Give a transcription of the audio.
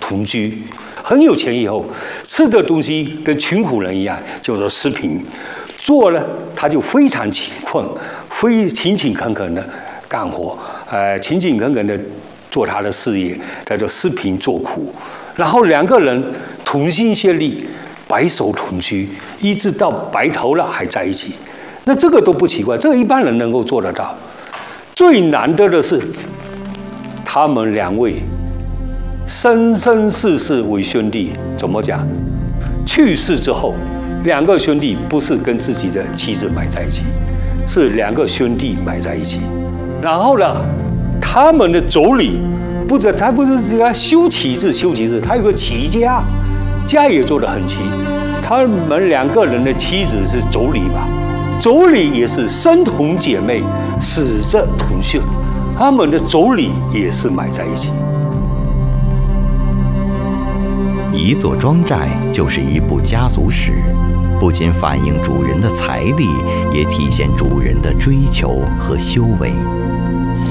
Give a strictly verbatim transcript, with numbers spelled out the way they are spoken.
同居，很有钱以后，吃的东西跟穷苦人一样，叫做失贫。做了他就非常勤困，非勤勤恳恳的干活，呃，勤勤恳恳的做他的事业，叫做失贫做苦。然后两个人同心协力，白首同居，一直到白头了还在一起。那这个都不奇怪，这个一般人能够做得到。最难得的是，他们两位生生世世为兄弟。怎么讲？去世之后，两个兄弟不是跟自己的妻子埋在一起，是两个兄弟埋在一起。然后呢，他们的妯娌，不是他不是这个修齐字，修齐字，他有个齐家，家也做得很齐。他们两个人的妻子是妯娌吧？妯娌也是生同姐妹，死则同穴，他们的妯娌也是埋在一起。 一座庄寨就是一部家族史，不仅反映主人的财力，也体现主人的追求和修为。